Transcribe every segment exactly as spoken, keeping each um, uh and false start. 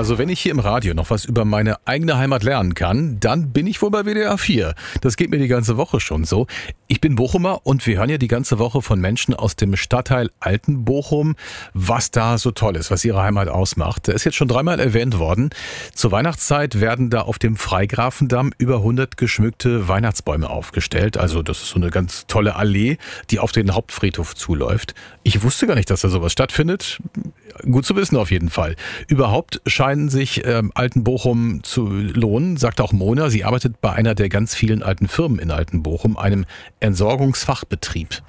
Also wenn ich hier im Radio noch was über meine eigene Heimat lernen kann, dann bin ich wohl bei W D R vier. Das geht mir die ganze Woche schon so. Ich bin Bochumer und wir hören ja die ganze Woche von Menschen aus dem Stadtteil Altenbochum, was da so toll ist, was ihre Heimat ausmacht. Das ist jetzt schon dreimal erwähnt worden. Zur Weihnachtszeit werden da auf dem Freigrafendamm über hundert geschmückte Weihnachtsbäume aufgestellt. Also das ist so eine ganz tolle Allee, die auf den Hauptfriedhof zuläuft. Ich wusste gar nicht, dass da sowas stattfindet. Gut zu wissen auf jeden Fall. Überhaupt scheinen sich ähm, Altenbochum zu lohnen, sagt auch Mona. Sie arbeitet bei einer der ganz vielen alten Firmen in Altenbochum, einem Entsorgungsfachbetrieb.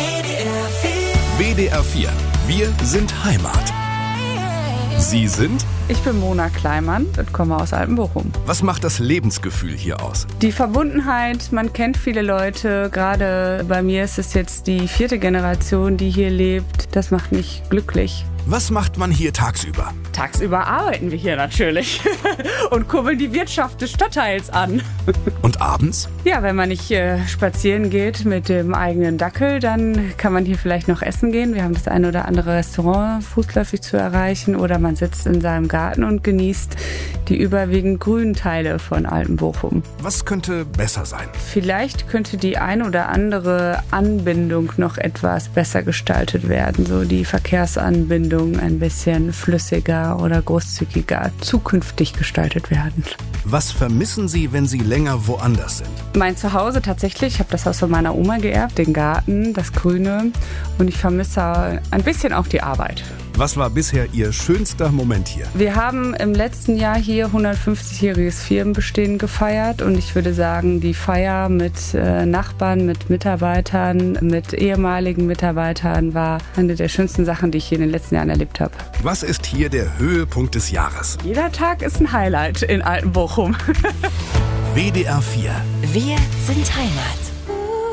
W D R vier. Wir sind Heimat. Sie sind? Ich bin Mona Kleimann und komme aus Altenbochum. Was macht das Lebensgefühl hier aus? Die Verbundenheit, man kennt viele Leute. Gerade bei mir ist es jetzt die vierte Generation, die hier lebt. Das macht mich glücklich. Was macht man hier tagsüber? Tagsüber arbeiten wir hier natürlich und kurbeln die Wirtschaft des Stadtteils an. Und abends? Ja, wenn man nicht äh, spazieren geht mit dem eigenen Dackel, dann kann man hier vielleicht noch essen gehen. Wir haben das eine oder andere Restaurant fußläufig zu erreichen oder man sitzt in seinem Garten und genießt die überwiegend grünen Teile von Altenbochum. Was könnte besser sein? Vielleicht könnte die eine oder andere Anbindung noch etwas besser gestaltet werden, so die Verkehrsanbindung ein bisschen flüssiger oder großzügiger zukünftig gestaltet werden. Was vermissen Sie, wenn Sie länger woanders sind? Mein Zuhause tatsächlich, ich habe das Haus von meiner Oma geerbt, den Garten, das Grüne und ich vermisse ein bisschen auch die Arbeit. Was war bisher Ihr schönster Moment hier? Wir haben im letzten Jahr hier hundertfünfzigjähriges Firmenbestehen gefeiert und ich würde sagen, die Feier mit äh, Nachbarn, mit Mitarbeitern, mit ehemaligen Mitarbeitern war eine der schönsten Sachen, die ich hier in den letzten Jahren erlebt habe. Was ist hier der Höhepunkt des Jahres? Jeder Tag ist ein Highlight in Altenbochum. W D R vier. Wir sind Heimat.